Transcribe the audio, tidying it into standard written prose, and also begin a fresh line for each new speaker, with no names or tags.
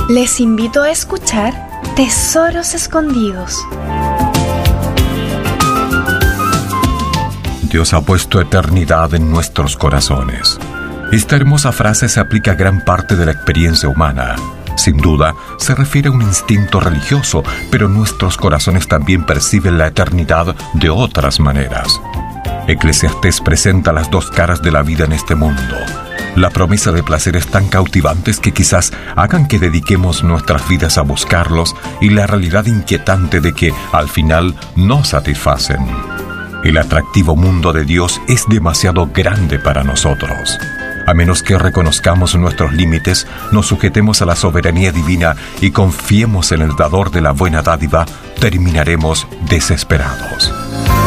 Les invito a escuchar Tesoros Escondidos.
Dios ha puesto eternidad en nuestros corazones. Esta hermosa frase se aplica a gran parte de la experiencia humana. Sin duda, se refiere a un instinto religioso, pero nuestros corazones también perciben la eternidad de otras maneras. Eclesiastés presenta las dos caras de la vida en este mundo. La promesa de placeres tan cautivantes que quizás hagan que dediquemos nuestras vidas a buscarlos, y la realidad inquietante de que, al final, no satisfacen. El atractivo mundo de Dios es demasiado grande para nosotros. A menos que reconozcamos nuestros límites, nos sujetemos a la soberanía divina y confiemos en el dador de la buena dádiva, terminaremos desesperados.